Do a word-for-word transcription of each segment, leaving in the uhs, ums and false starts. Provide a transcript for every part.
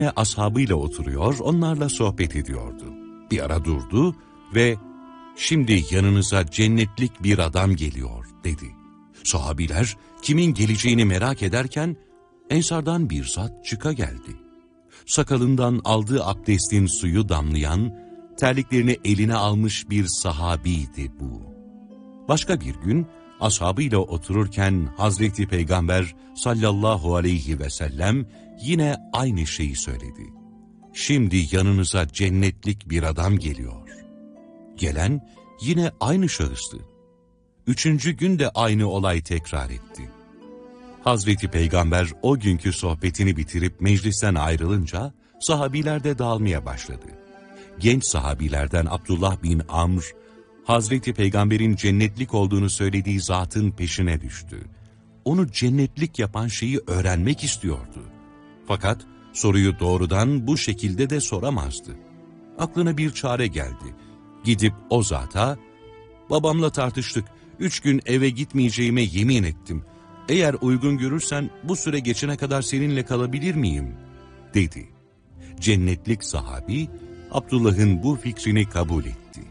ashabıyla oturuyor, onlarla sohbet ediyordu. Bir ara durdu ve "Şimdi yanınıza cennetlik bir adam geliyor," dedi. Sahabiler kimin geleceğini merak ederken Ensardan bir zat çıka geldi. Sakalından aldığı abdestin suyu damlayan, terliklerini eline almış bir sahabiydi bu. Başka bir gün ashabıyla otururken Hazreti Peygamber sallallahu aleyhi ve sellem yine aynı şeyi söyledi. "Şimdi yanınıza cennetlik bir adam geliyor." Gelen yine aynı şahıstı. Üçüncü gün de aynı olay tekrar etti. Hazreti Peygamber o günkü sohbetini bitirip meclisten ayrılınca sahabiler de dağılmaya başladı. Genç sahabilerden Abdullah bin Amr, Hazreti Peygamber'in cennetlik olduğunu söylediği zatın peşine düştü. Onu cennetlik yapan şeyi öğrenmek istiyordu. Fakat soruyu doğrudan bu şekilde de soramazdı. Aklına bir çare geldi. Gidip o zata, "Babamla tartıştık, üç gün eve gitmeyeceğime yemin ettim. Eğer uygun görürsen bu süre geçene kadar seninle kalabilir miyim?" dedi. Cennetlik sahabi, Abdullah'ın bu fikrini kabul etti.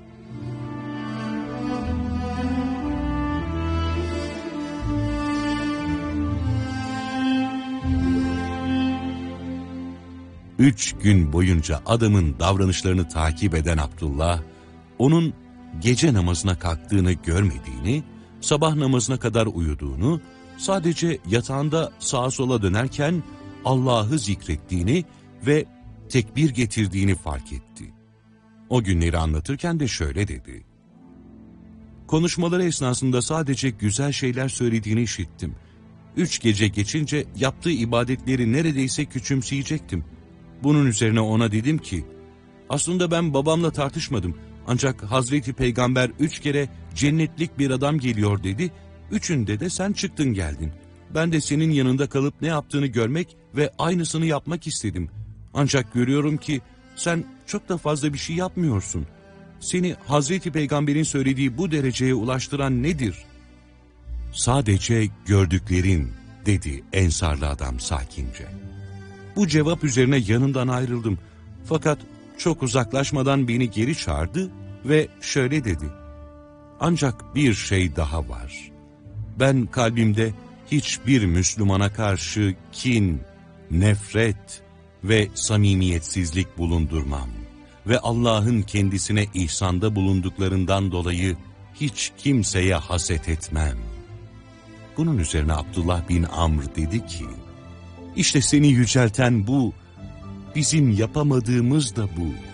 Üç gün boyunca adamın davranışlarını takip eden Abdullah, onun gece namazına kalktığını görmediğini, sabah namazına kadar uyuduğunu, sadece yatağında sağa sola dönerken Allah'ı zikrettiğini ve tekbir getirdiğini fark etti. O günleri anlatırken de şöyle dedi: "Konuşmaları esnasında sadece güzel şeyler söylediğini işittim. Üç gece geçince yaptığı ibadetleri neredeyse küçümseyecektim. Bunun üzerine ona dedim ki, aslında ben babamla tartışmadım. Ancak Hazreti Peygamber üç kere cennetlik bir adam geliyor dedi. Üçünde de sen çıktın geldin. Ben de senin yanında kalıp ne yaptığını görmek ve aynısını yapmak istedim. Ancak görüyorum ki sen çok da fazla bir şey yapmıyorsun. Seni Hazreti Peygamber'in söylediği bu dereceye ulaştıran nedir?" "Sadece gördüklerin," dedi ensarlı adam sakince. Bu cevap üzerine yanından ayrıldım. Fakat çok uzaklaşmadan beni geri çağırdı ve şöyle dedi: "Ancak bir şey daha var. Ben kalbimde hiçbir Müslümana karşı kin, nefret ve samimiyetsizlik bulundurmam ve Allah'ın kendisine ihsanda bulunduklarından dolayı hiç kimseye haset etmem." Bunun üzerine Abdullah bin Amr dedi ki, "İşte seni yücelten bu, bizim yapamadığımız da bu."